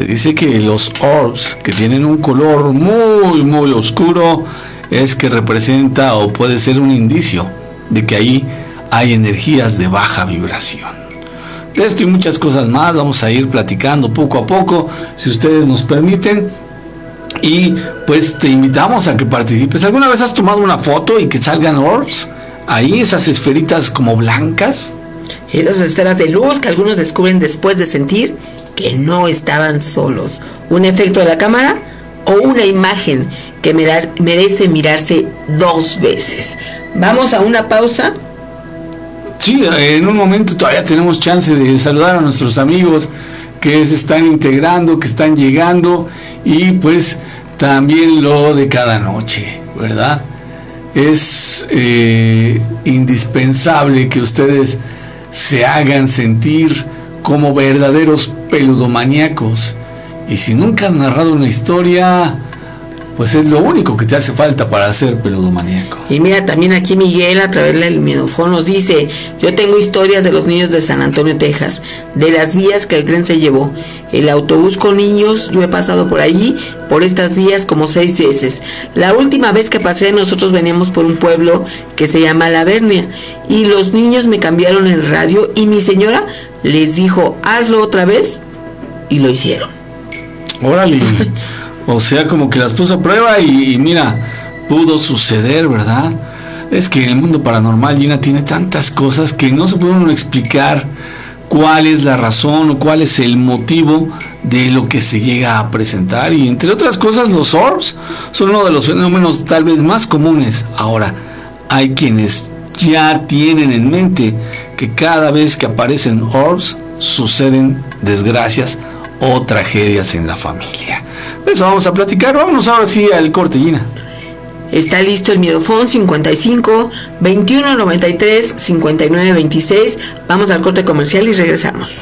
Se dice que los orbs, que tienen un color muy, muy oscuro, es que representa o puede ser un indicio de que ahí hay energías de baja vibración. De esto y muchas cosas más vamos a ir platicando poco a poco, si ustedes nos permiten. Y pues te invitamos a que participes. ¿Alguna vez has tomado una foto y que salgan orbs? Ahí, esas esferitas como blancas. Esas esferas de luz que algunos descubren después de sentir que no estaban solos. Un efecto de la cámara o una imagen que merece mirarse 2 veces. Vamos a una pausa. Sí, en un momento todavía tenemos chance de saludar a nuestros amigos que se están integrando, que están llegando, y pues también lo de cada noche, ¿verdad? Es indispensable que ustedes se hagan sentir como verdaderos peludomaníacos, y si nunca has narrado una historia, pues es lo único que te hace falta para ser peludomaníaco. Y mira, también aquí Miguel a través del micrófono nos dice: yo tengo historias de los niños de San Antonio, Texas, de las vías que el tren se llevó, el autobús con niños. Yo he pasado por allí, por estas vías, como 6 veces. La última vez que pasé, nosotros veníamos por un pueblo que se llama La Vernia, y los niños me cambiaron el radio y mi señora les dijo: hazlo otra vez, y lo hicieron. Órale. O sea, como que las puso a prueba y mira, pudo suceder, ¿verdad? Es que el mundo paranormal, Gina, tiene tantas cosas que no se puede uno explicar cuál es la razón o cuál es el motivo de lo que se llega a presentar. Y entre otras cosas, los orbs son uno de los fenómenos tal vez más comunes. Ahora, hay quienes ya tienen en mente que cada vez que aparecen orbs suceden desgracias o tragedias en la familia. De eso vamos a platicar. Vámonos ahora sí al corte, Gina. Está listo el miedofón 55 21 93 59 26. Vamos al corte comercial y regresamos.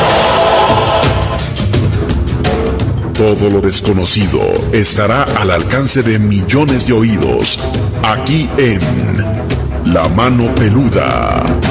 Todo lo desconocido estará al alcance de millones de oídos, aquí en La Mano Peluda.